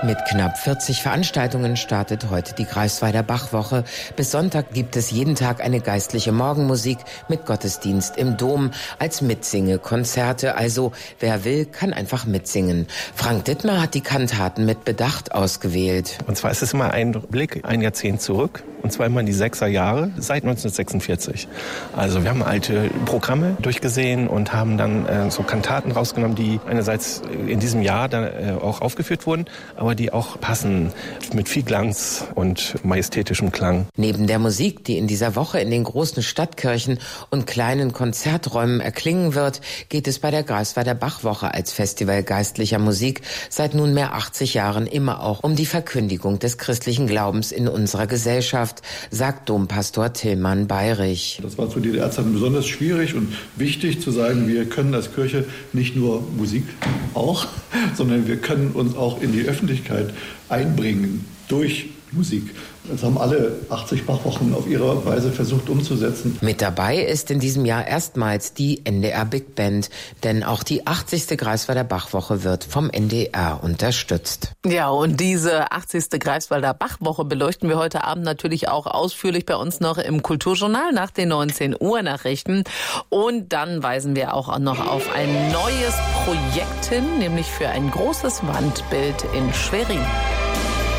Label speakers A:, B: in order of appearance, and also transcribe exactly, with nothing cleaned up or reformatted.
A: Mit knapp vierzig Veranstaltungen startet heute die Greifswalder Bachwoche. Bis Sonntag gibt es jeden Tag eine geistliche Morgenmusik mit Gottesdienst im Dom als Mitsingekonzerte. Also wer will, kann einfach mitsingen. Frank Dittmer hat die Kantaten mit Bedacht ausgewählt.
B: Und zwar ist es immer ein Blick ein Jahrzehnt zurück. Und zwar immer in die sechser Jahre, seit neunzehnhundertsechsundvierzig. Also wir haben alte Programme durchgesehen und haben dann äh, so Kantaten rausgenommen, die einerseits in diesem Jahr dann äh, auch aufgeführt wurden, aber die auch passen mit viel Glanz und majestätischem Klang.
A: Neben der Musik, die in dieser Woche in den großen Stadtkirchen und kleinen Konzerträumen erklingen wird, geht es bei der Greifswalder Bachwoche als Festival geistlicher Musik seit nunmehr achtzig Jahren immer auch um die Verkündigung des christlichen Glaubens in unserer Gesellschaft, sagt Dompastor Tilman Bayrich.
C: Das war zu D D R-Zeiten besonders schwierig und wichtig zu sagen, wir können als Kirche nicht nur Musik auch, sondern wir können uns auch in die Öffentlichkeit einbringen durch Musik. Das haben alle achtzig Bachwochen auf ihre Weise versucht umzusetzen.
A: Mit dabei ist in diesem Jahr erstmals die N D R Big Band, denn auch die achtzigste Greifswalder Bachwoche wird vom N D R unterstützt.
D: Ja, und diese achtzigste Greifswalder Bachwoche beleuchten wir heute Abend natürlich auch ausführlich bei uns noch im Kulturjournal nach den neunzehn Uhr Nachrichten. Und dann weisen wir auch noch auf ein neues Projekt hin, nämlich für ein großes Wandbild in Schwerin.